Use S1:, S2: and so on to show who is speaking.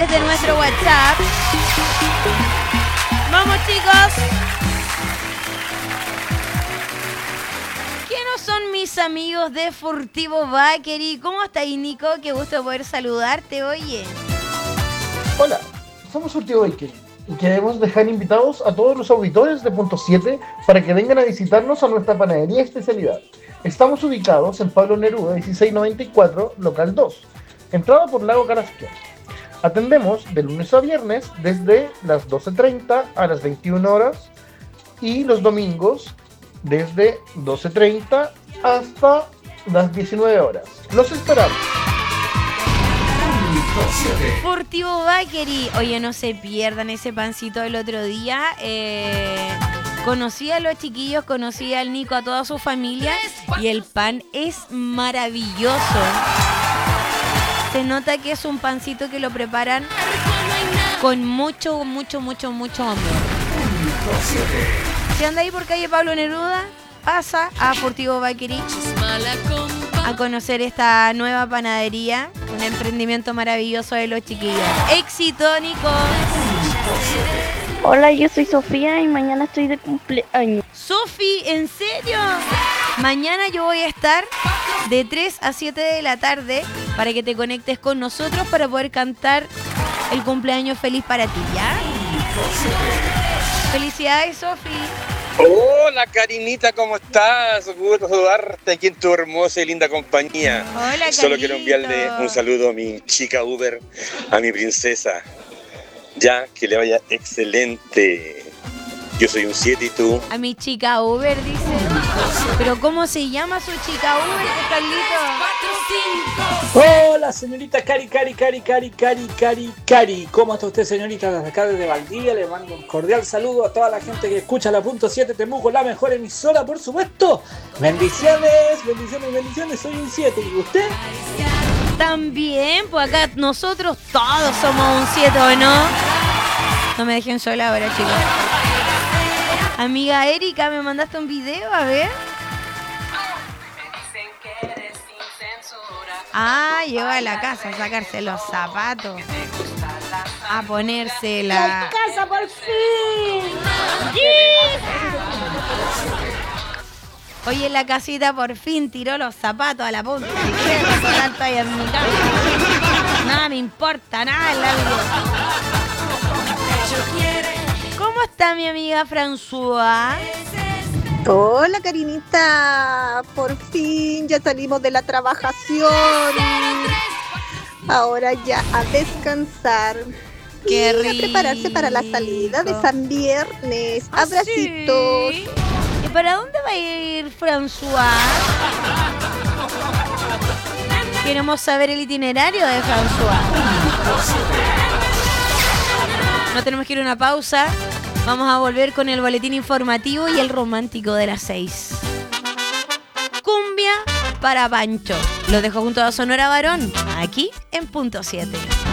S1: través de nuestro WhatsApp. ¡Vamos, chicos! ¿Quiénes son mis amigos de Furtivo Bakery? ¿Cómo estás, Nico? Qué gusto poder saludarte, oye.
S2: Hola, somos Furtivo Bakery y queremos dejar invitados a todos los auditores de Punto 7 para que vengan a visitarnos a nuestra panadería especialidad. Estamos ubicados en Pablo Neruda 1694, local 2, entrada por Lago Carrasquilla. Atendemos de lunes a viernes desde las 12:30 a las 21 horas y los domingos desde 12:30 hasta las 19 horas. Los esperamos.
S1: Furtivo Bakery. Oye, no se pierdan ese pancito del otro día. Conocí a los chiquillos, conocí al Nico, a toda su familia y el pan es maravilloso. Se nota que es un pancito que lo preparan con mucho amor. Si anda ahí por calle Pablo Neruda, pasa a Furtivo Bakery a conocer esta nueva panadería, un emprendimiento maravilloso de los chiquillos. ¡Éxito, Nico!
S3: Hola, yo soy Sofía y mañana estoy de cumpleaños.
S1: Sofi, ¿en serio? Mañana yo voy a estar de 3 a 7 de la tarde para que te conectes con nosotros para poder cantar el cumpleaños feliz para ti, ¿ya? Felicidades, Sofi.
S4: Hola, Karinita, ¿cómo estás? Gusto saludarte aquí en tu hermosa y linda compañía.
S1: Hola,
S4: Solo
S1: Carito.
S4: quiero enviarle un saludo a mi chica Uber, a mi princesa. Ya, que le vaya excelente. Yo soy un 7 y tú.
S1: A mi chica Uber, dice. ¿Pero cómo se llama su chica Uber, Carlito?
S5: Hola, señorita Cari. ¿Cómo está usted, señorita? Desde acá, desde Valdivia, le mando un cordial saludo a toda la gente que escucha la Punto 7 Temuco, la mejor emisora, por supuesto. Bendiciones, soy un 7. ¿Y usted?
S1: También, pues acá nosotros todos somos un 7, ¿o no? No me dejen sola ahora, chicos. Amiga Erika, ¿me mandaste un video? A ver. Ah, llegó a la casa a sacarse los zapatos. A ponérsela.
S3: ¡La casa, por fin!
S1: Oye, la casita por fin tiró los zapatos a la punta. Tanto ahí en mi casa. Nada me importa, nada el audio. ¿Cómo está mi amiga François?
S6: Hola, Karinita, por fin ya salimos de la trabajación. Ahora ya a descansar.
S1: Qué
S6: y
S1: rico.
S6: a prepararse para la salida de San Viernes. Abracitos.
S1: ¿Sí? ¿Y para dónde va a ir François? Queremos saber el itinerario de François. No tenemos que ir a una pausa. Vamos a volver con el boletín informativo y el romántico de las 6. Cumbia para Pancho. Lo dejo junto a Sonora Varón, aquí en Punto 7.